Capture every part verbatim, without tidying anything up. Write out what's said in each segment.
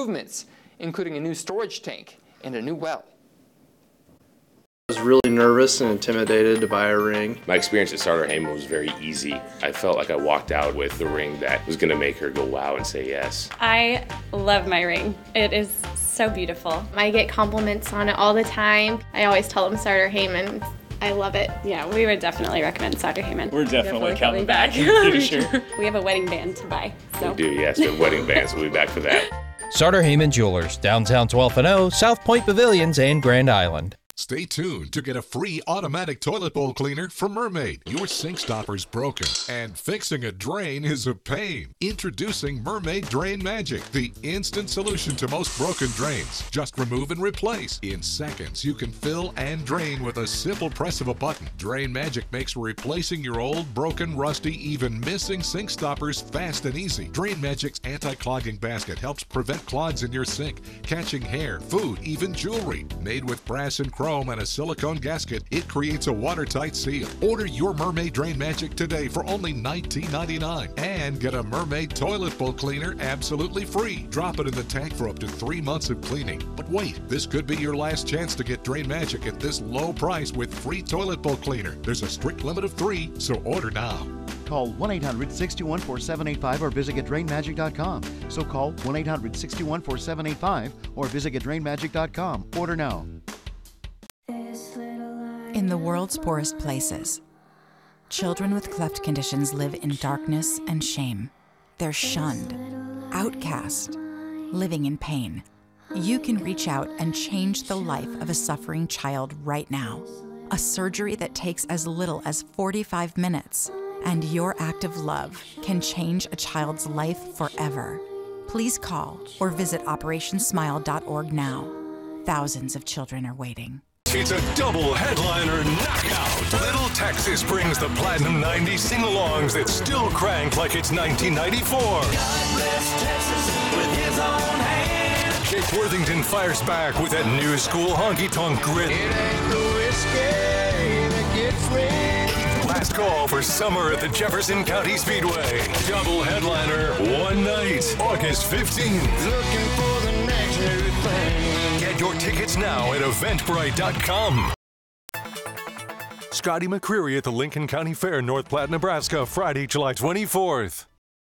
improvements, including a new storage tank and a new well. I was really nervous and intimidated to buy a ring. My experience at Sartor Hamann was very easy. I felt like I walked out with the ring that was going to make her go wow and say yes. I love my ring. It is so beautiful. I get compliments on it all the time. I always tell them Sartor Hamann. I love it. Yeah, we would definitely recommend Sartor Hamann. We're definitely, definitely coming, coming back, back in the future. We have a wedding band to buy. So. We do, yes, we have wedding bands. We'll be back for that. Sartor Hamann Jewelers, downtown twelfth and O, South Point Pavilions, and Grand Island. Stay tuned to get a free automatic toilet bowl cleaner from Mermaid. Your sink stopper's broken, and fixing a drain is a pain. Introducing Mermaid Drain Magic, the instant solution to most broken drains. Just remove and replace. In seconds, you can fill and drain with a simple press of a button. Drain Magic makes replacing your old, broken, rusty, even missing sink stoppers fast and easy. Drain Magic's anti-clogging basket helps prevent clogs in your sink, catching hair, food, even jewelry. Made with brass and chrome and a silicone gasket, it creates a watertight seal. Order your Mermaid Drain Magic today for only nineteen ninety-nine dollars and get a Mermaid toilet bowl cleaner absolutely free. Drop it in the tank for up to three months of cleaning. But wait, this could be your last chance to get Drain Magic at this low price with free toilet bowl cleaner. There's a strict limit of three, so order now. Call one eight hundred, six two one, four seven eight five or visit get drain magic dot com. So call one eight hundred, six two one, four seven eight five or visit get drain magic dot com. Order now. In the world's poorest places, children with cleft conditions live in darkness and shame. They're shunned, outcast, living in pain. You can reach out and change the life of a suffering child right now. A surgery that takes as little as forty-five minutes, and your act of love can change a child's life forever. Please call or visit operation smile dot org now. Thousands of children are waiting. It's a double headliner knockout. Little Texas brings the Platinum ninety sing-alongs that still crank like it's nineteen ninety-four. God bless Texas with his own hand. Jake Worthington fires back with that new school honky-tonk grit. It ain't the whiskey that gets me. Last call for summer at the Jefferson County Speedway. Double headliner, one night, August fifteenth. Looking for the next new thing. Get your tickets now at eventbrite dot com. Scotty McCreery at the Lincoln County Fair, North Platte, Nebraska, Friday, July twenty-fourth.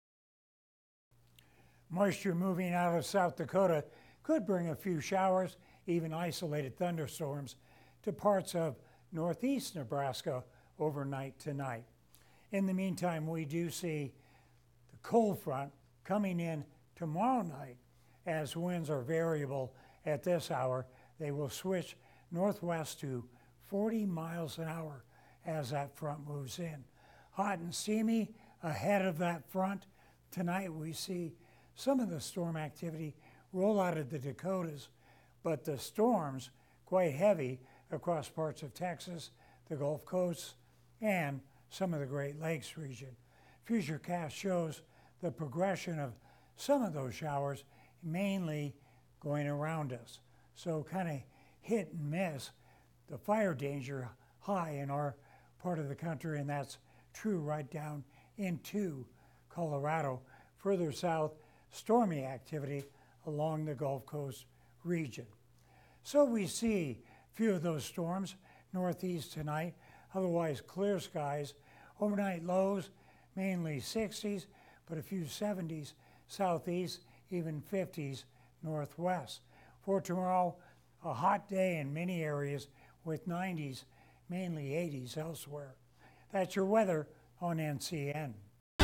Moisture moving out of South Dakota could bring a few showers, even isolated thunderstorms, to parts of northeast Nebraska overnight tonight. In the meantime, we do see the cold front coming in tomorrow night as winds are variable. At this hour, they will switch northwest to forty miles an hour as that front moves in. Hot and steamy ahead of that front. Tonight we see some of the storm activity roll out of the Dakotas, but the storms quite heavy across parts of Texas, the Gulf Coast, and some of the Great Lakes region. Futurecast shows the progression of some of those showers, mainly going around us. So kind of hit and miss. The fire danger high in our part of the country, and that's true right down into Colorado. Further south, stormy activity along the Gulf Coast region. So we see a few of those storms northeast tonight, otherwise clear skies. Overnight lows, mainly sixties, but a few seventies southeast, even fifties northwest. For tomorrow, a hot day in many areas with nineties, mainly eighties elsewhere. That's your weather on N C N.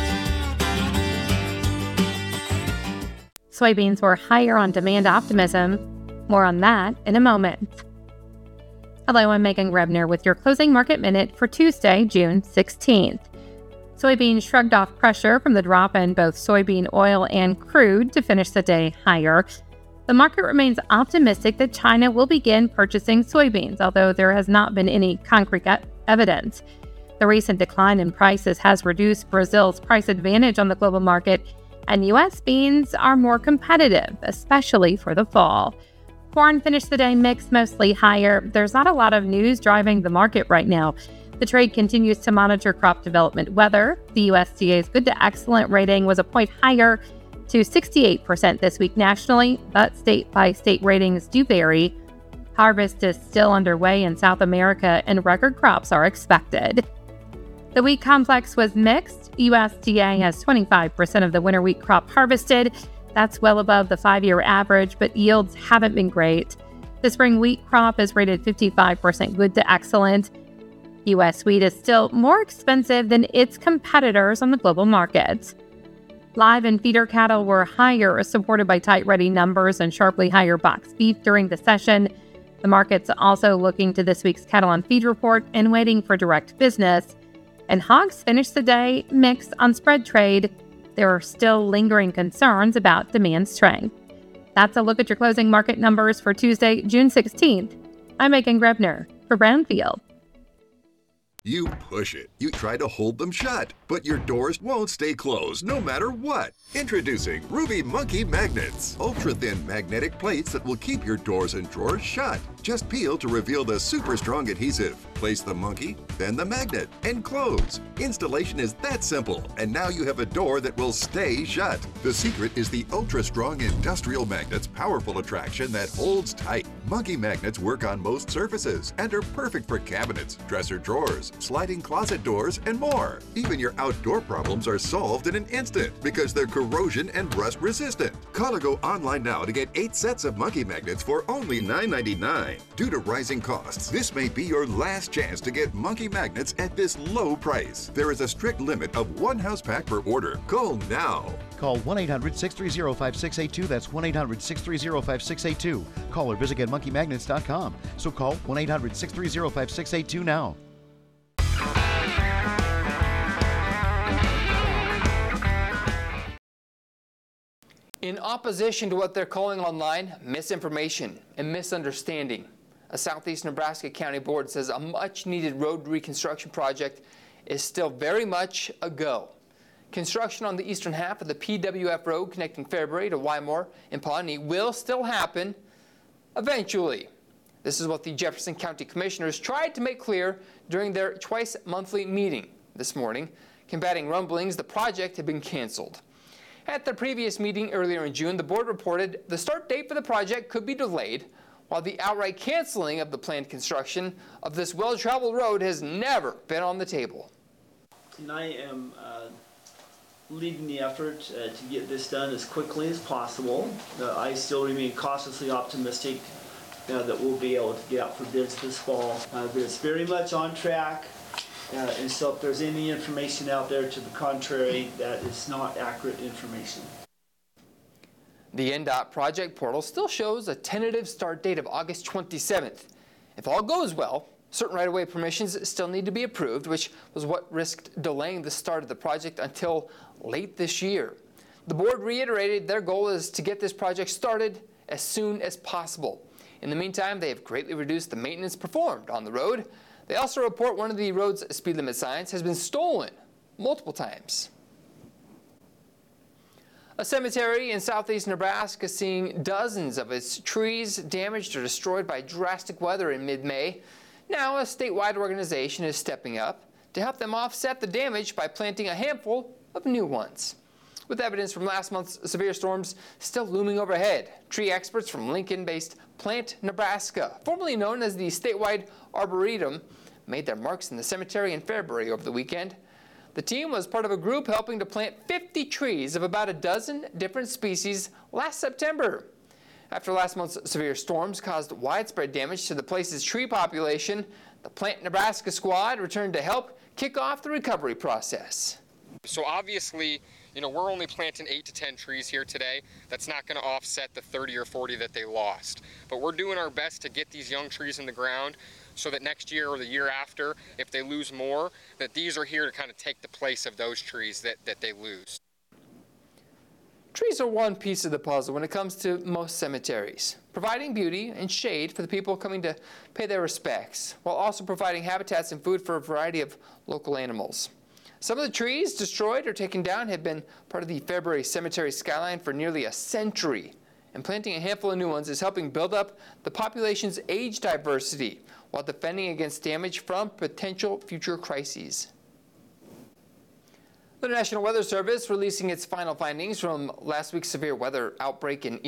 Soybeans were higher on demand optimism. More on that in a moment. Hello, I'm Megan Rebner with your closing market minute for Tuesday, June sixteenth. Soybeans shrugged off pressure from the drop in both soybean oil and crude to finish the day higher. The market remains optimistic that China will begin purchasing soybeans, although there has not been any concrete evidence. The recent decline in prices has reduced Brazil's price advantage on the global market, and U S beans are more competitive, especially for the fall. Corn finished the day mixed, mostly higher. There's not a lot of news driving the market right now. The trade continues to monitor crop development weather. The U S D A's good to excellent rating was a point higher to sixty-eight percent this week nationally, but state-by-state ratings do vary. Harvest is still underway in South America, and record crops are expected. The wheat complex was mixed. U S D A has twenty-five percent of the winter wheat crop harvested. That's well above the five-year average, but yields haven't been great. The spring wheat crop is rated fifty-five percent good to excellent. U S wheat is still more expensive than its competitors on the global market. Live and feeder cattle were higher, supported by tight ready numbers and sharply higher box beef during the session. The market's also looking to this week's cattle on feed report and waiting for direct business. And hogs finished the day mixed on spread trade. There are still lingering concerns about demand strength. That's a look at your closing market numbers for Tuesday, June sixteenth. I'm Megan Grebner for Brownfield. You push it. You try to hold them shut, but your doors won't stay closed no matter what. Introducing Ruby Monkey Magnets. Ultra-thin magnetic plates that will keep your doors and drawers shut. Just peel to reveal the super strong adhesive. Place the monkey, then the magnet, and close. Installation is that simple, and now you have a door that will stay shut. The secret is the ultra-strong industrial magnet's powerful attraction that holds tight. Monkey magnets work on most surfaces and are perfect for cabinets, dresser drawers, sliding closet doors, and more. Even your outdoor problems are solved in an instant because they're corrosion and rust resistant. Call or go online now to get eight sets of monkey magnets for only nine ninety-nine. Due to rising costs, this may be your last chance to get monkey magnets at this low price. There is a strict limit of one house pack per order. Call now. Call one eight hundred, six three zero, five six eight two. That's one eight hundred, six three zero, five six eight two. Call or visit get monkey magnets dot com. So call one eight hundred, six three zero, five six eight two now. In opposition to what they're calling online misinformation and misunderstanding, a Southeast Nebraska County Board says a much-needed road reconstruction project is still very much a go. Construction on the eastern half of the P W F road connecting Fairbury to Wymore and Pawnee will still happen eventually. This is what the Jefferson County Commissioners tried to make clear during their twice-monthly meeting this morning. Combating rumblings, the project had been canceled. At the previous meeting earlier in June, the board reported the start date for the project could be delayed, while the outright canceling of the planned construction of this well-traveled road has never been on the table. And I am uh, leading the effort uh, to get this done as quickly as possible. Uh, I still remain cautiously optimistic uh, that we'll be able to get out for bids this fall. Uh, but it's very much on track. Uh, and so if there's any information out there to the contrary, that is not accurate information. The N D O T project portal still shows a tentative start date of August twenty-seventh. If all goes well, certain right-of-way permissions still need to be approved, which was what risked delaying the start of the project until late this year. The board reiterated their goal is to get this project started as soon as possible. In the meantime, they have greatly reduced the maintenance performed on the road. They also report one of the road's speed limit signs has been stolen multiple times. A cemetery in southeast Nebraska seeing dozens of its trees damaged or destroyed by drastic weather in mid-May. Now a statewide organization is stepping up to help them offset the damage by planting a handful of new ones. With evidence from last month's severe storms still looming overhead, tree experts from Lincoln-based Plant Nebraska, formerly known as the statewide Arboretum, made their marks in the cemetery in Fairbury over the weekend. The team was part of a group helping to plant fifty trees of about a dozen different species last September. After last month's severe storms caused widespread damage to the place's tree population, the Plant Nebraska squad returned to help kick off the recovery process. So obviously, you know, we're only planting eight to ten trees here today. That's not going to offset the thirty or forty that they lost. But we're doing our best to get these young trees in the ground so that next year or the year after, if they lose more, that these are here to kind of take the place of those trees that, that they lose. Trees are one piece of the puzzle when it comes to most cemeteries, providing beauty and shade for the people coming to pay their respects, while also providing habitats and food for a variety of local animals. Some of the trees destroyed or taken down have been part of the Fairbury Cemetery skyline for nearly a century, and planting a handful of new ones is helping build up the population's age diversity while defending against damage from potential future crises. The National Weather Service releasing its final findings from last week's severe weather outbreak in